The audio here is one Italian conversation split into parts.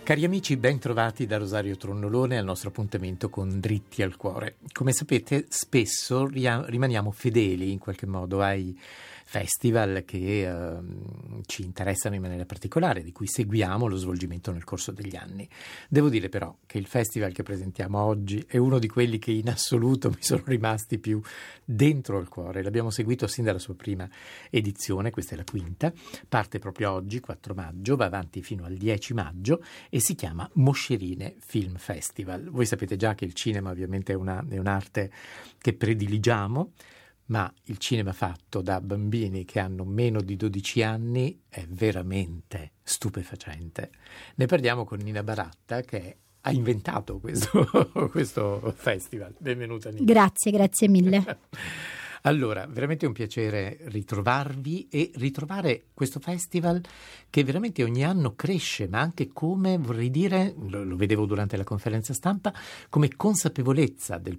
Cari amici, ben trovati da Rosario Tronnolone al nostro appuntamento con Dritti al Cuore. Come sapete, spesso rimaniamo fedeli in qualche modo ai festival che ci interessano in maniera particolare, di cui seguiamo lo svolgimento nel corso degli anni. Devo dire però che il festival che presentiamo oggi è uno di quelli che in assoluto mi sono rimasti più dentro al cuore. L'abbiamo seguito sin dalla sua prima edizione, questa è la quinta, parte proprio oggi, 4 maggio, va avanti fino al 10 maggio e si chiama Moscerine Film Festival. Voi sapete già che il cinema ovviamente è un'arte che prediligiamo, ma il cinema fatto da bambini che hanno meno di 12 anni è veramente stupefacente. Ne parliamo con Nina Baratta, che ha inventato questo festival. Benvenuta Nina. Grazie mille. Allora, veramente un piacere ritrovarvi e ritrovare questo festival che veramente ogni anno cresce, ma anche come, vorrei dire, lo vedevo durante la conferenza stampa, come consapevolezza della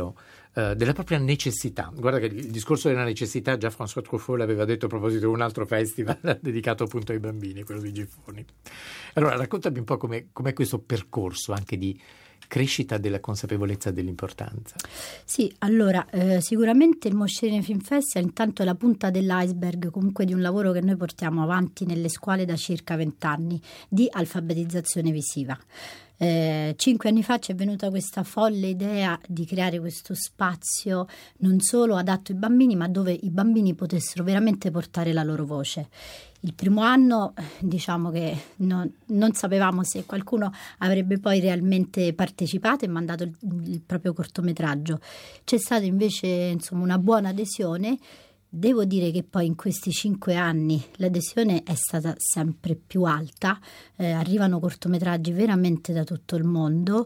propria necessità. Guarda che il discorso della necessità già François Truffaut l'aveva detto a proposito di un altro festival dedicato appunto ai bambini, quello di Gifoni. Allora, raccontami un po' com'è questo percorso anche di crescita della consapevolezza dell'importanza. Sì, allora sicuramente il Moscerine Film Festival intanto è la punta dell'iceberg comunque di un lavoro che noi portiamo avanti nelle scuole da circa 20 anni di alfabetizzazione visiva. 5 anni fa ci è venuta questa folle idea di creare questo spazio non solo adatto ai bambini, ma dove i bambini potessero veramente portare la loro voce. Il primo anno diciamo che non sapevamo se qualcuno avrebbe poi realmente partecipato e mandato il proprio cortometraggio. C'è stata invece una buona adesione. Devo dire che poi in questi 5 anni l'adesione è stata sempre più alta, arrivano cortometraggi veramente da tutto il mondo,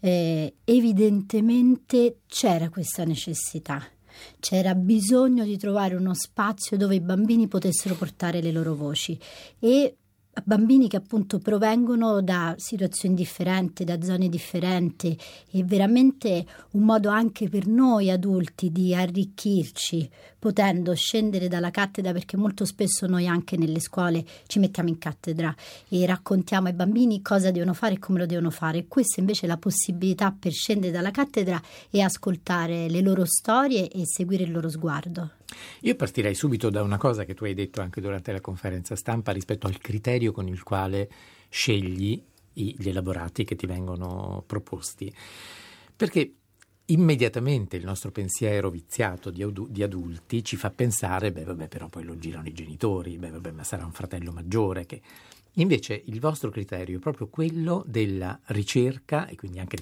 evidentemente c'era questa necessità. C'era bisogno di trovare uno spazio dove i bambini potessero portare le loro voci e bambini che appunto provengono da situazioni differenti, da zone differenti, e veramente un modo anche per noi adulti di arricchirci, potendo scendere dalla cattedra, perché molto spesso noi anche nelle scuole ci mettiamo in cattedra e raccontiamo ai bambini cosa devono fare e come lo devono fare. Questa invece è la possibilità per scendere dalla cattedra e ascoltare le loro storie e seguire il loro sguardo. Io partirei subito da una cosa che tu hai detto anche durante la conferenza stampa rispetto al criterio con il quale scegli gli elaborati che ti vengono proposti, perché immediatamente il nostro pensiero viziato di adulti ci fa pensare però poi lo girano i genitori, ma sarà un fratello maggiore che... Invece il vostro criterio è proprio quello della ricerca e quindi anche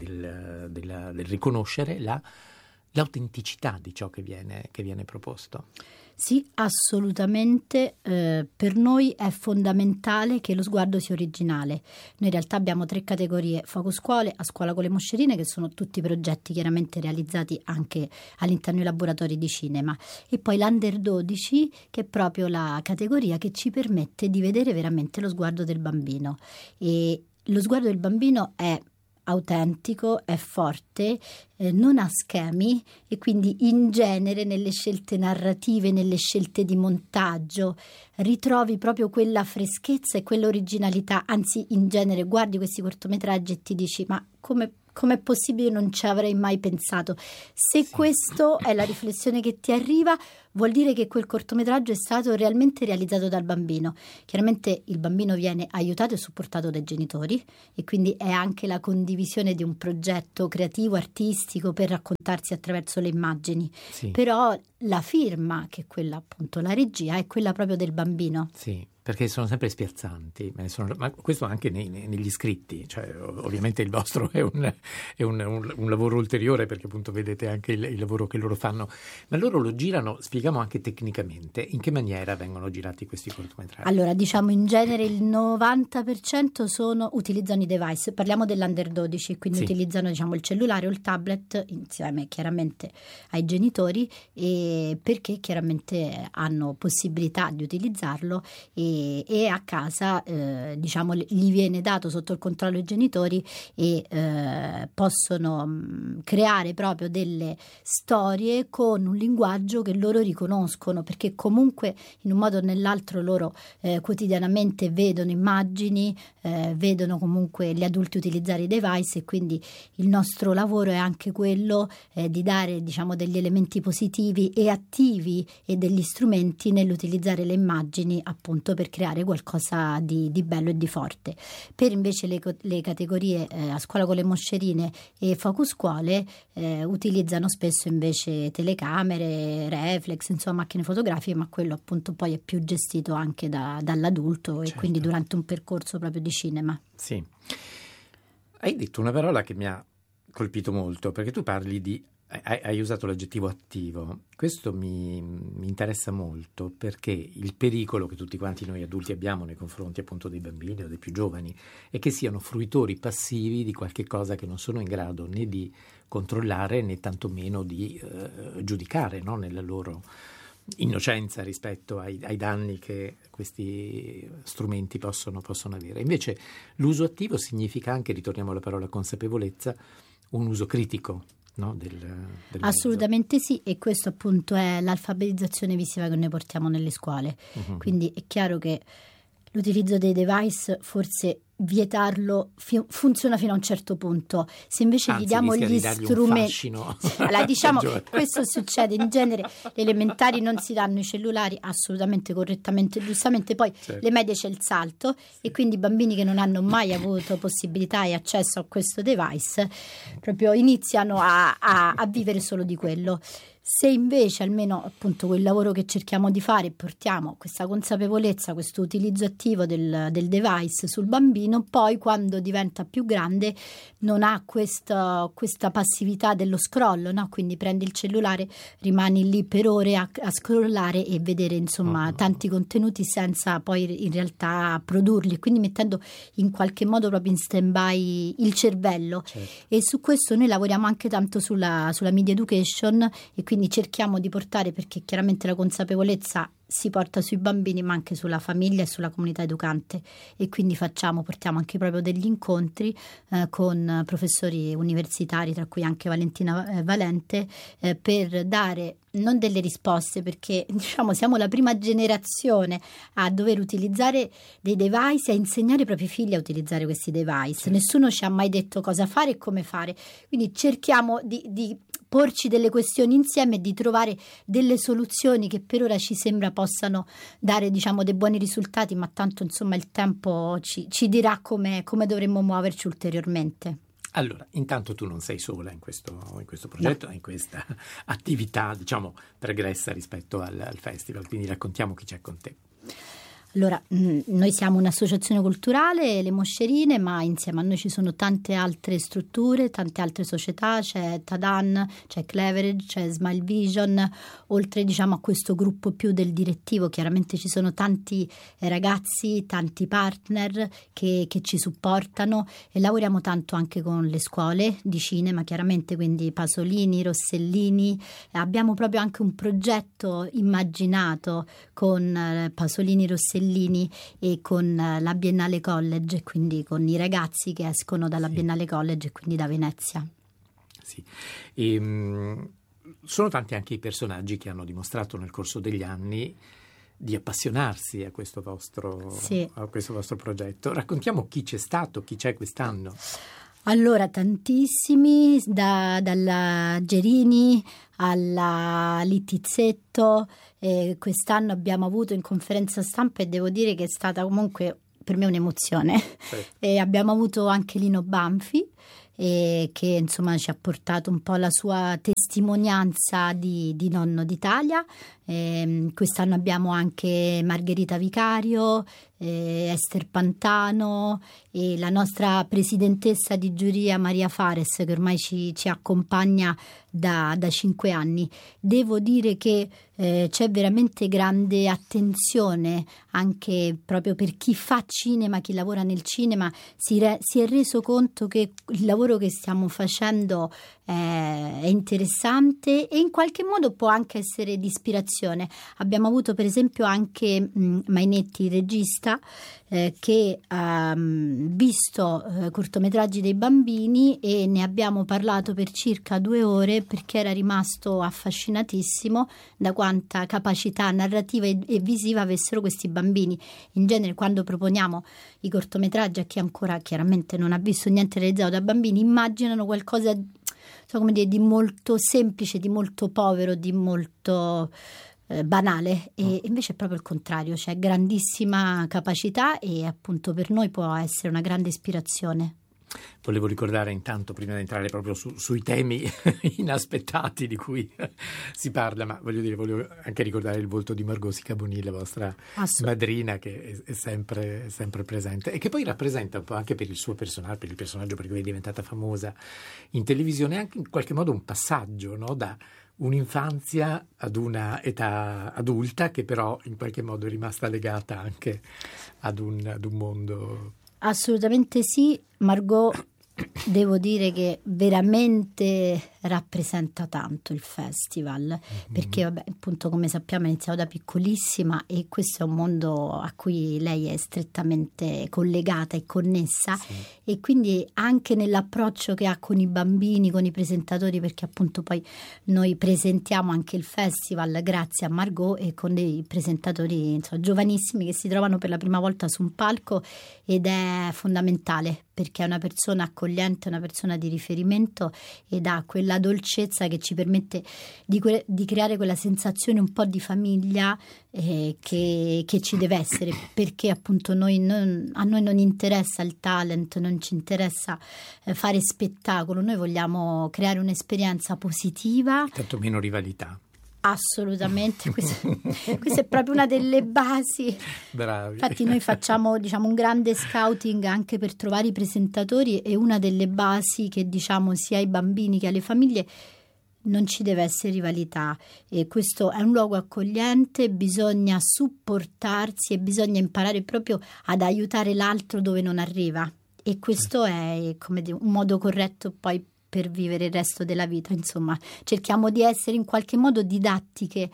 del riconoscere l'autenticità di ciò che viene proposto. Sì, assolutamente. Per noi è fondamentale che lo sguardo sia originale. Noi in realtà abbiamo 3 categorie: Focus Scuole, A Scuola con le Moscerine, che sono tutti progetti chiaramente realizzati anche all'interno dei laboratori di cinema, e poi l'Under 12, che è proprio la categoria che ci permette di vedere veramente lo sguardo del bambino. E lo sguardo del bambino è autentico, è forte, non ha schemi, e quindi in genere nelle scelte narrative, nelle scelte di montaggio ritrovi proprio quella freschezza e quella originalità. Anzi, in genere guardi questi cortometraggi e ti dici: ma com'è possibile, non ci avrei mai pensato. Se sì, questo è la riflessione che ti arriva, vuol dire che quel cortometraggio è stato realmente realizzato dal bambino. Chiaramente il bambino viene aiutato e supportato dai genitori, e quindi è anche la condivisione di un progetto creativo, artistico, per raccontarsi attraverso le immagini. Sì. Però la firma, che è quella appunto, la regia, è quella proprio del bambino. Sì, perché sono sempre spiazzanti, ma questo anche negli scritti, cioè ovviamente il vostro è un lavoro ulteriore, perché appunto vedete anche il lavoro che loro fanno, ma loro lo girano, spieghiamo anche tecnicamente in che maniera vengono girati questi cortometraggi. Allora, diciamo in genere il 90% utilizzano i device, parliamo dell'Under 12, quindi sì, utilizzano il cellulare o il tablet insieme chiaramente ai genitori, e perché chiaramente hanno possibilità di utilizzarlo, e a casa gli viene dato sotto il controllo dei genitori, e possono creare proprio delle storie con un linguaggio che loro riconoscono conoscono, perché comunque in un modo o nell'altro loro quotidianamente vedono immagini, vedono comunque gli adulti utilizzare i device, e quindi il nostro lavoro è anche quello di dare, diciamo, degli elementi positivi e attivi e degli strumenti nell'utilizzare le immagini, appunto, per creare qualcosa di bello e di forte. Per invece le categorie a scuola con le moscerine e focus scuole utilizzano spesso invece telecamere, reflex, insomma macchine fotografiche, ma quello appunto poi è più gestito anche dall'adulto, certo. E quindi durante un percorso proprio di cinema. Sì. Hai detto una parola che mi ha colpito molto, perché tu parli di hai usato l'aggettivo attivo. Questo mi interessa molto, perché il pericolo che tutti quanti noi adulti abbiamo nei confronti appunto dei bambini o dei più giovani è che siano fruitori passivi di qualche cosa che non sono in grado né di controllare né tantomeno di giudicare, no? Nella loro innocenza rispetto ai danni che questi strumenti possono avere. Invece l'uso attivo significa anche, ritorniamo alla parola consapevolezza, un uso critico, no, del assolutamente mezzo. Sì, e questo appunto è l'alfabetizzazione visiva che noi portiamo nelle scuole. Quindi è chiaro che l'utilizzo dei device, forse vietarlo funziona fino a un certo punto. Se invece gli diamo gli strumenti, allora, diciamo che questo succede in genere. Le elementari non si danno i cellulari, assolutamente correttamente, giustamente, poi certo. Le medie c'è il salto, sì. E quindi i bambini che non hanno mai avuto possibilità e accesso a questo device proprio iniziano a vivere solo di quello. Se invece almeno appunto quel lavoro che cerchiamo di fare, portiamo questa consapevolezza, questo utilizzo attivo del device sul bambino, poi quando diventa più grande non ha questa passività dello scroll, no? Quindi prendi il cellulare, rimani lì per ore a scrollare e vedere insomma tanti contenuti senza poi in realtà produrli, quindi mettendo in qualche modo proprio in stand-by il cervello, certo. E su questo noi lavoriamo anche tanto sulla media education, e quindi cerchiamo di portare, perché chiaramente la consapevolezza si porta sui bambini ma anche sulla famiglia e sulla comunità educante, e quindi portiamo anche proprio degli incontri con professori universitari, tra cui anche Valentina Valente, per dare non delle risposte, perché diciamo siamo la prima generazione a dover utilizzare dei device e a insegnare ai propri figli a utilizzare questi device. Sì. Nessuno ci ha mai detto cosa fare e come fare, quindi cerchiamo di porci delle questioni insieme e di trovare delle soluzioni che per ora ci sembra possano dare, diciamo, dei buoni risultati, ma tanto insomma il tempo ci dirà come dovremmo muoverci ulteriormente. Allora, intanto tu non sei sola in questo progetto, no. In questa attività, diciamo, pregressa rispetto al festival, quindi raccontiamo chi c'è con te. Allora, noi siamo un'associazione culturale, le Moscerine, ma insieme a noi ci sono tante altre strutture, tante altre società, c'è Tadan, c'è Cleverage, c'è Smile Vision, oltre diciamo a questo gruppo più del direttivo, chiaramente ci sono tanti ragazzi, tanti partner che ci supportano, e lavoriamo tanto anche con le scuole di cinema, chiaramente, quindi Pasolini, Rossellini, abbiamo proprio anche un progetto immaginato con Pasolini, Rossellini e con la Biennale College, quindi con i ragazzi che escono dalla Biennale College e quindi da Venezia. Sì. Sono tanti anche i personaggi che hanno dimostrato nel corso degli anni di appassionarsi a questo vostro progetto. Raccontiamo chi c'è stato, chi c'è quest'anno. Allora, tantissimi, dalla Gerini alla Littizzetto. Quest'anno abbiamo avuto in conferenza stampa, e devo dire che è stata comunque per me un'emozione. Sì. Abbiamo avuto anche Lino Banfi, che insomma ci ha portato un po' la sua testimonianza di nonno d'Italia. Quest'anno abbiamo anche Margherita Vicario, Ester Pantano e la nostra presidentessa di giuria Maria Fares, che ormai ci accompagna da 5 anni. Devo dire che c'è veramente grande attenzione anche proprio per chi fa cinema, chi lavora nel cinema, si è reso conto che il lavoro che stiamo facendo è interessante e in qualche modo può anche essere di ispirazione. Abbiamo avuto per esempio anche Mainetti, il regista, che ha visto cortometraggi dei bambini e ne abbiamo parlato per circa 2 ore perché era rimasto affascinatissimo da quanta capacità narrativa e visiva avessero questi bambini. In genere quando proponiamo i cortometraggi a chi ancora chiaramente non ha visto niente realizzato da bambini, immaginano qualcosa di molto semplice, di molto povero, di molto banale, e invece è proprio il contrario, c'è grandissima capacità e appunto per noi può essere una grande ispirazione. Volevo ricordare intanto, prima di entrare proprio sui temi inaspettati di cui si parla, ma voglio anche ricordare il volto di Margot Sicaboni, la vostra madrina, che è sempre presente e che poi rappresenta un po' anche per il suo personaggio, per il personaggio per cui è diventata famosa in televisione, anche in qualche modo un passaggio, no? Da un'infanzia ad una età adulta che però in qualche modo è rimasta legata anche ad un mondo. Assolutamente sì, Margot devo dire che veramente rappresenta tanto il festival, perché appunto come sappiamo è iniziato da piccolissima e questo è un mondo a cui lei è strettamente collegata e connessa, e quindi anche nell'approccio che ha con i bambini, con i presentatori, perché appunto poi noi presentiamo anche il festival grazie a Margot e con dei presentatori giovanissimi che si trovano per la prima volta su un palco, ed è fondamentale perché è una persona accogliente, una persona di riferimento ed ha quella dolcezza che ci permette di creare quella sensazione un po' di famiglia che ci deve essere, perché appunto a noi non interessa il talent, non ci interessa fare spettacolo, noi vogliamo creare un'esperienza positiva. Tanto meno rivalità. Assolutamente, questa è proprio una delle basi. Bravi. Infatti noi facciamo un grande scouting anche per trovare i presentatori e una delle basi che diciamo sia ai bambini che alle famiglie: non ci deve essere rivalità, e questo è un luogo accogliente, bisogna supportarsi e bisogna imparare proprio ad aiutare l'altro dove non arriva, e questo è un modo corretto poi per vivere il resto della vita. Insomma, cerchiamo di essere in qualche modo didattiche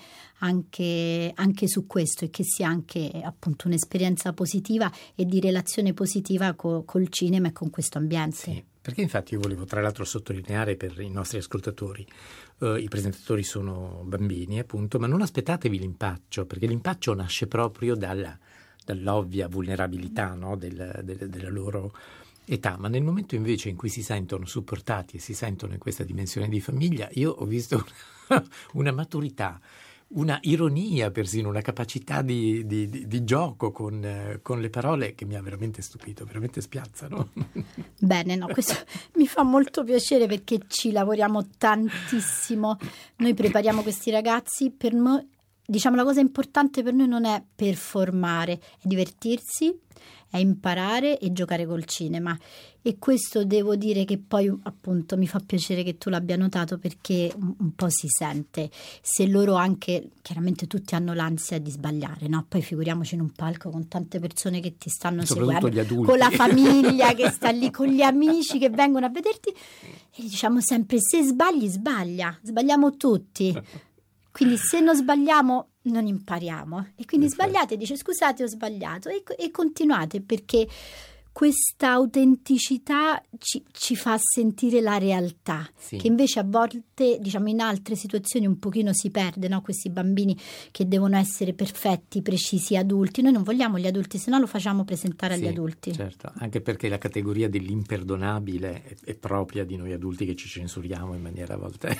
anche su questo, e che sia anche appunto un'esperienza positiva e di relazione positiva col cinema e con questo ambiente. Sì, perché infatti io volevo tra l'altro sottolineare per i nostri ascoltatori, i presentatori sono bambini appunto, ma non aspettatevi l'impaccio, perché l'impaccio nasce proprio dall'ovvia vulnerabilità, no? della loro età, ma nel momento invece in cui si sentono supportati e si sentono in questa dimensione di famiglia, io ho visto una maturità, una ironia, persino una capacità di gioco con le parole che mi ha veramente stupito, veramente spiazzano. Bene, no, questo mi fa molto piacere perché ci lavoriamo tantissimo, noi prepariamo questi ragazzi. Per noi, diciamo, la cosa importante per noi non è performare, è divertirsi, è imparare e giocare col cinema, e questo devo dire che poi appunto mi fa piacere che tu l'abbia notato, perché un po' si sente. Se loro anche, chiaramente tutti hanno l'ansia di sbagliare, no? Poi figuriamoci in un palco con tante persone che ti stanno seguendo, gli adulti, con la famiglia che sta lì, con gli amici che vengono a vederti, e diciamo sempre: se sbagli sbagliamo tutti, quindi se non sbagliamo non impariamo, e quindi sbagliate, dice scusate ho sbagliato, e continuate, perché questa autenticità ci fa sentire la realtà, che invece a volte, diciamo, in altre situazioni un pochino si perde, no? Questi bambini che devono essere perfetti, precisi, adulti. Noi non vogliamo gli adulti, se no lo facciamo presentare agli adulti. Certo, anche perché la categoria dell'imperdonabile è propria di noi adulti, che ci censuriamo in maniera a volte.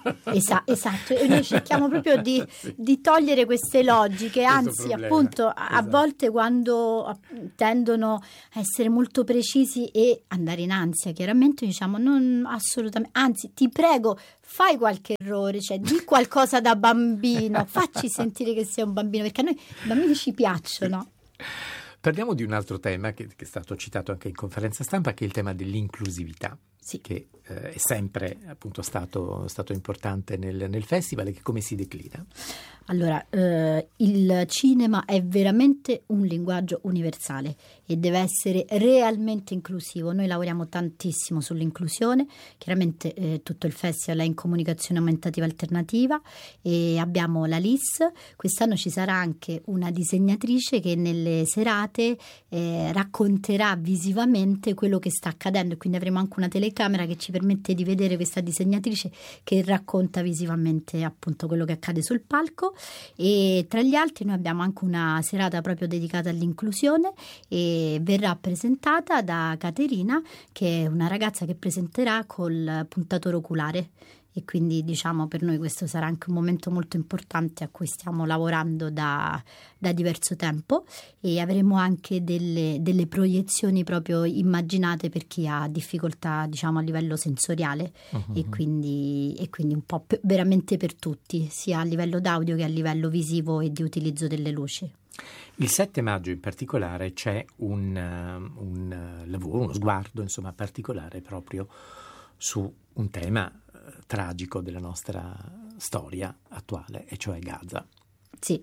Esatto, e noi cerchiamo proprio di togliere queste logiche, anzi appunto a volte quando tendono a essere molto precisi e andare in ansia, chiaramente diciamo non assolutamente, anzi ti prego fai qualche errore, cioè di qualcosa da bambino, facci sentire che sei un bambino, perché a noi i bambini ci piacciono. Parliamo di un altro tema che è stato citato anche in conferenza stampa, che è il tema dell'inclusività. Sì. che è sempre appunto stato importante nel festival, e che come si declina? Allora, il cinema è veramente un linguaggio universale e deve essere realmente inclusivo. Noi lavoriamo tantissimo sull'inclusione, chiaramente tutto il festival è in comunicazione aumentativa alternativa e abbiamo la LIS. Quest'anno ci sarà anche una disegnatrice che nelle serate racconterà visivamente quello che sta accadendo, e quindi avremo anche una telecamera che ci permette di vedere questa disegnatrice che racconta visivamente appunto quello che accade sul palco. E tra gli altri noi abbiamo anche una serata proprio dedicata all'inclusione e verrà presentata da Caterina, che è una ragazza che presenterà col puntatore oculare, e quindi diciamo per noi questo sarà anche un momento molto importante a cui stiamo lavorando da diverso tempo, e avremo anche delle proiezioni proprio immaginate per chi ha difficoltà diciamo a livello sensoriale. E quindi un po' veramente per tutti, sia a livello d'audio che a livello visivo e di utilizzo delle luci. Il 7 maggio in particolare c'è un lavoro, uno sguardo insomma particolare proprio su un tema tragico della nostra storia attuale, e cioè Gaza. Sì,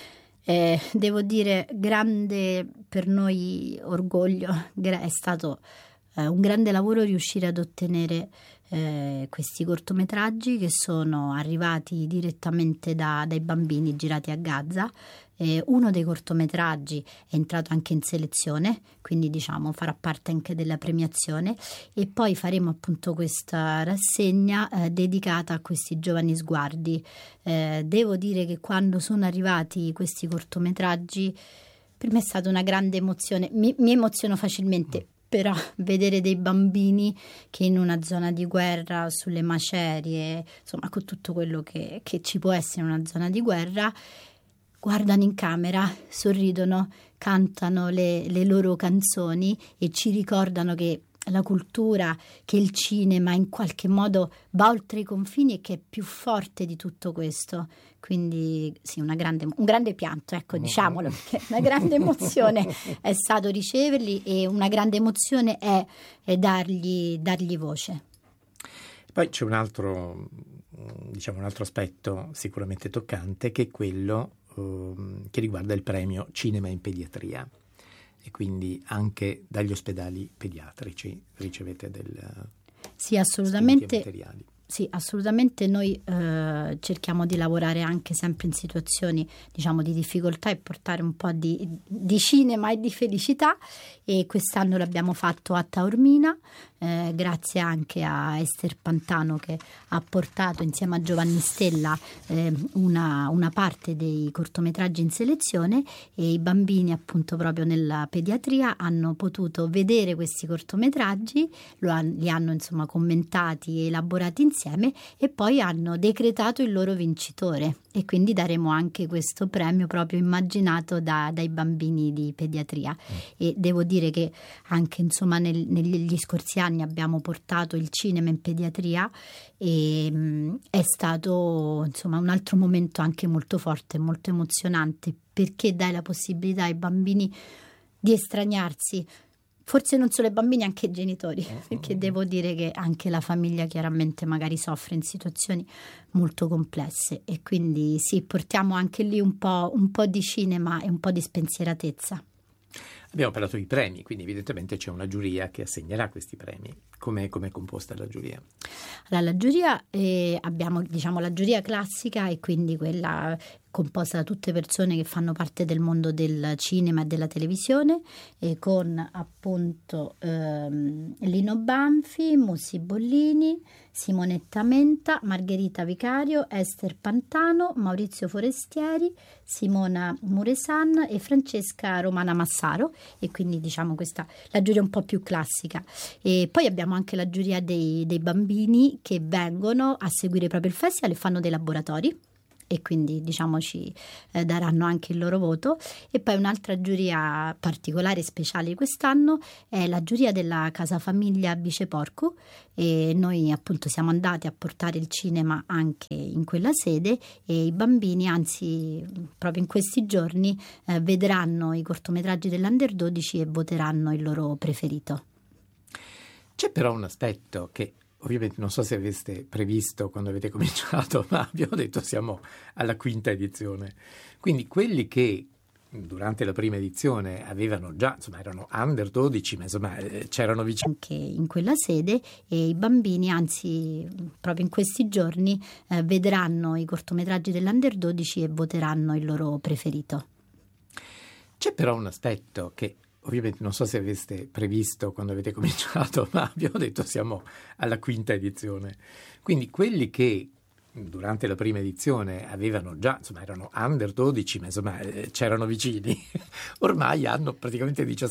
devo dire grande per noi orgoglio, è stato un grande lavoro riuscire ad ottenere questi cortometraggi che sono arrivati direttamente dai bambini girati a Gaza. Uno dei cortometraggi è entrato anche in selezione, quindi diciamo farà parte anche della premiazione, e poi faremo appunto questa rassegna dedicata a questi giovani sguardi. Devo dire che quando sono arrivati questi cortometraggi per me è stata una grande emozione, mi emoziono facilmente, però vedere dei bambini che in una zona di guerra, sulle macerie, insomma con tutto quello che ci può essere in una zona di guerra, guardano in camera, sorridono, cantano le loro canzoni e ci ricordano che la cultura, che il cinema in qualche modo va oltre i confini e che è più forte di tutto questo. Quindi sì, un grande pianto, ecco, diciamolo, perché una grande emozione è stato riceverli, e una grande emozione è dargli voce. Poi c'è un altro aspetto sicuramente toccante, che è quello che riguarda il premio Cinema in Pediatria, e quindi anche dagli ospedali pediatrici ricevete sì, assolutamente materiali. Sì, assolutamente. Noi cerchiamo di lavorare anche sempre in situazioni diciamo di difficoltà e portare un po' di cinema e di felicità, e quest'anno l'abbiamo fatto a Taormina, grazie anche a Ester Pantano che ha portato insieme a Giovanni Stella una parte dei cortometraggi in selezione, e i bambini appunto proprio nella pediatria hanno potuto vedere questi cortometraggi, li hanno insomma commentati e elaborati insieme, e poi hanno decretato il loro vincitore, e quindi daremo anche questo premio proprio immaginato dai bambini di pediatria. E devo dire che anche insomma negli scorsi anni abbiamo portato il cinema in pediatria, e è stato insomma un altro momento anche molto forte, molto emozionante, perché dai la possibilità ai bambini di estraniarsi. Forse non solo i bambini, anche i genitori, perché devo dire che anche la famiglia chiaramente magari soffre in situazioni molto complesse, e quindi sì, portiamo anche lì un po' di cinema e un po' di spensieratezza. Abbiamo parlato di premi, quindi evidentemente c'è una giuria che assegnerà questi premi. Come è composta la giuria? Allora, la giuria abbiamo diciamo la giuria classica, e quindi quella composta da tutte persone che fanno parte del mondo del cinema e della televisione, e con appunto Lino Banfi, Mussi Bollini, Simonetta Menta, Margherita Vicario, Ester Pantano, Maurizio Forestieri, Simona Muresan e Francesca Romana Massaro, e quindi diciamo questa la giuria un po' più classica. E poi abbiamo anche la giuria dei bambini che vengono a seguire proprio il festival e fanno dei laboratori, e quindi diciamo ci daranno anche il loro voto. E poi un'altra giuria particolare e speciale quest'anno è la giuria della Casa Famiglia Viceporcu, e noi appunto siamo andati a portare il cinema anche in quella sede, e i bambini anzi proprio in questi giorni vedranno i cortometraggi dell'Under 12 e voteranno il loro preferito. C'è però un aspetto che ovviamente non so se aveste previsto quando avete cominciato, ma abbiamo detto siamo alla quinta edizione. Quindi quelli che durante la prima edizione avevano già, insomma, erano under 12, ma insomma c'erano vicini. Anche in quella sede, e i bambini, anzi proprio in questi giorni, vedranno i cortometraggi dell'Under 12 e voteranno il loro preferito. C'è però un aspetto che ovviamente non so se aveste previsto quando avete cominciato, ma abbiamo detto siamo alla quinta edizione. Quindi quelli che durante la prima edizione avevano già, insomma, erano under 12, ma insomma c'erano vicini, ormai hanno praticamente 17